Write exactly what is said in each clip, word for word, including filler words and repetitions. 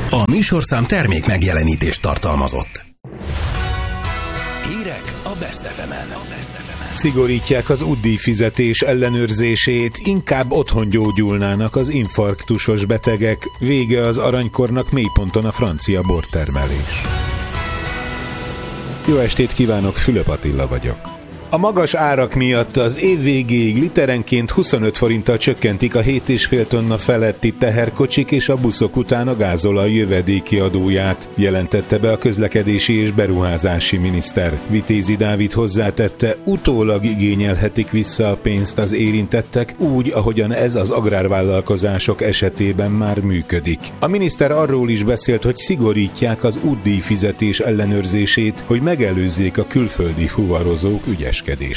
A műsorszám termék megjelenítést tartalmazott. Hírek a Best ef emen. Szigorítják az útdíjfizetés ellenőrzését, inkább otthon gyógyulnának az infarktusos betegek. Vége az aranykornak, mélyponton a francia bortermelés. Jó estét kívánok, Fülöp Attila vagyok. A magas árak miatt az év végéig literenként huszonöt forinttal csökkentik a hét egész öt tonna feletti teherkocsik és a buszok után a gázolaj jövedéki adóját, jelentette be a közlekedési és beruházási miniszter. Vitézi Dávid hozzátette, utólag igényelhetik vissza a pénzt az érintettek, úgy, ahogyan ez az agrárvállalkozások esetében már működik. A miniszter arról is beszélt, hogy szigorítják az útdíjfizetés ellenőrzését, hogy megelőzzék a külföldi fuvarozók ügyes.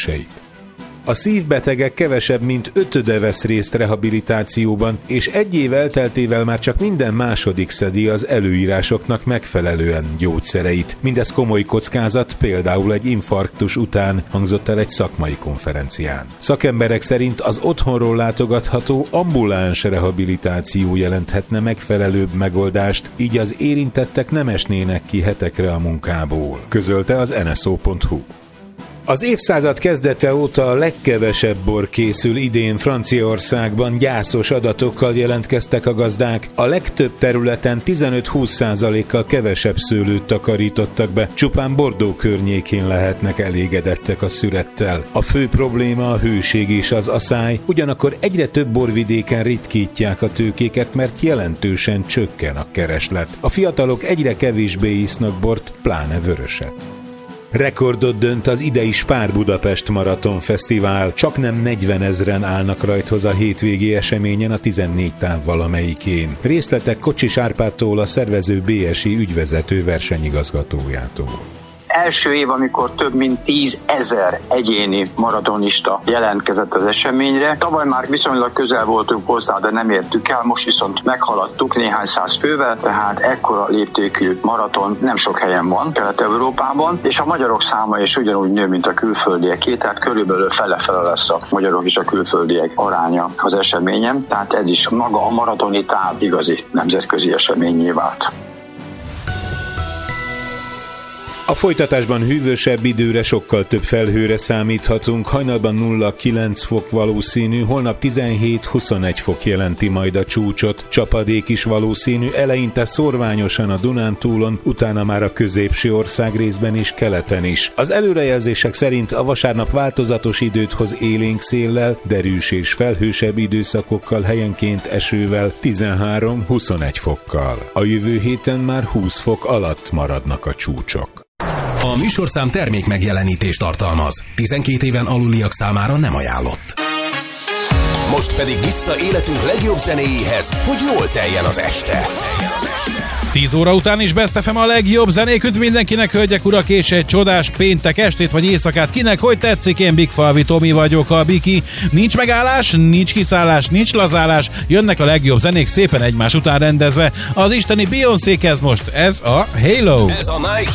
A szívbetegek kevesebb mint ötöde vesz részt rehabilitációban, és egy év elteltével már csak minden második szedi az előírásoknak megfelelően gyógyszereit. Mindez komoly kockázat, például egy infarktus után, hangzott el egy szakmai konferencián. Szakemberek szerint az otthonról látogatható ambuláns rehabilitáció jelenthetne megfelelőbb megoldást, így az érintettek nem esnének ki hetekre a munkából, közölte az en es o pont hu. Az évszázad kezdete óta a legkevesebb bor készül idén Franciaországban, gyászos adatokkal jelentkeztek a gazdák. A legtöbb területen tizenöt-húsz százalékkal kevesebb szőlőt takarítottak be, csupán Bordeaux környékén lehetnek elégedettek a szürettel. A fő probléma a hőség és az aszály, ugyanakkor egyre több borvidéken ritkítják a tőkéket, mert jelentősen csökken a kereslet. A fiatalok egyre kevésbé isznak bort, pláne vöröset. Rekordot dönt az idei Spár Budapest Maraton Fesztivál, csaknem negyvenezren állnak rajthoz a hétvégi eseményen a tizennégy táv valamelyikén. Részletek Kocsis Árpádtól, a szervező bé es i ügyvezető versenyigazgatójától. Első év, amikor több mint tízezer egyéni maratonista jelentkezett az eseményre. Tavaly már viszonylag közel voltunk hozzá, de nem értük el, most viszont meghaladtuk néhány száz fővel, tehát ekkora léptékű maraton nem sok helyen van Kelet-Európában, és a magyarok száma is ugyanúgy nő, mint a külföldieké, tehát körülbelül fele-fele lesz a magyarok és a külföldiek aránya az eseményen, tehát ez is maga a maratoni táv igazi nemzetközi eseményé vált. A folytatásban hűvösebb időre, sokkal több felhőre számíthatunk, hajnalban nulla-kilenc fok valószínű, holnap tizenhét-huszonegy fok jelenti majd a csúcsot, csapadék is valószínű, eleinte szorványosan a Dunántúlon, utána már a középső országrészben és keleten is. Az előrejelzések szerint a vasárnap változatos időt hoz élénk széllel, derűs és felhősebb időszakokkal, helyenként esővel, tizenhárom-huszonegy fokkal. A jövő héten már húsz fok alatt maradnak a csúcsok. A műsorszám termék megjelenítést tartalmaz. tizenkét éven aluliak számára nem ajánlott. Most pedig vissza életünk legjobb zenéjéhez, hogy jól teljen az este. tíz óra után is Best ef em a legjobb zenék. Üdv mindenkinek, hölgyek, urak, és egy csodás péntek estét vagy éjszakát. Kinek hogy tetszik? Én Big Falvi Tomi vagyok, a Biki. Nincs megállás, nincs kiszállás, nincs lazálás. Jönnek a legjobb zenék szépen egymás után rendezve. Az isteni Beyoncé kezd most. Ez a Halo. Ez a Night